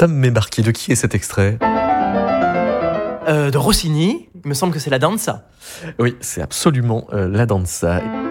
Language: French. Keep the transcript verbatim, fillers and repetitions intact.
m'est marqué. De qui est cet extrait ? Euh, de Rossini, il me semble que c'est la danza. Oui, c'est absolument euh, la danza.